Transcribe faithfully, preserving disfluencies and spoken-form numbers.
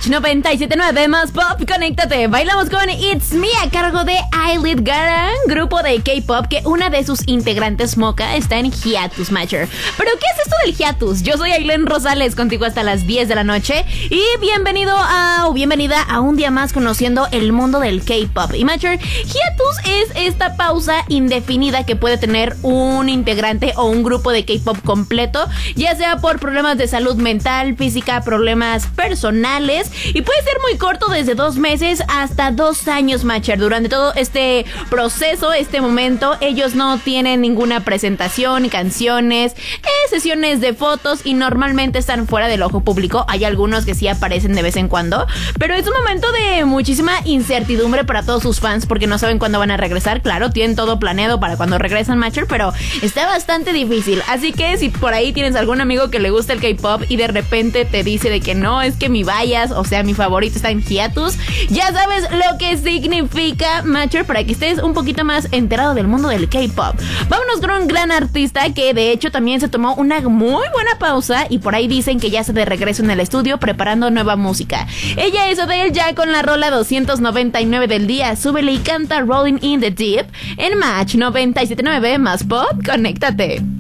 Match noventa y siete punto nueve más Pop, conéctate. Bailamos con It's Me a cargo de Eyelid Garan, grupo de K-pop que una de sus integrantes, Mocha, está en hiatus, Matcher. ¿Pero qué es esto del hiatus? Yo soy Ailén Rosales, contigo hasta las diez de la noche. Y bienvenido a, o bienvenida a un día más conociendo el mundo del K-pop. Y Matcher, hiatus es esta pausa indefinida que puede tener un integrante o un grupo de K-pop completo, ya sea por problemas de salud mental, física, problemas personales, y puede ser muy corto, desde dos meses hasta dos años, Matcher. Durante todo este proceso, este momento, ellos no tienen ninguna presentación, canciones, eh, sesiones de fotos, y normalmente están fuera del ojo público. Hay algunos que sí aparecen de vez en cuando, pero es un momento de muchísima incertidumbre para todos sus fans, porque no saben cuándo van a regresar. Claro, tienen todo planeado para cuando regresan, Matcher, pero está bastante difícil. Así que si por ahí tienes algún amigo que le gusta el K-pop y de repente te dice de que no, es que mi bias, o sea, mi favorito está en hiatus, ya sabes lo que significa, Matcher, para que estés un poquito más enterado del mundo del K-pop. Vámonos con un gran artista que de hecho también se tomó una muy buena pausa, y por ahí dicen que ya está de regreso en el estudio preparando nueva música. Ella es Adele, ya con la rola doscientos noventa y nueve del día. Súbele y canta Rolling in the Deep en Match noventa y siete punto nueve más Pop, conéctate.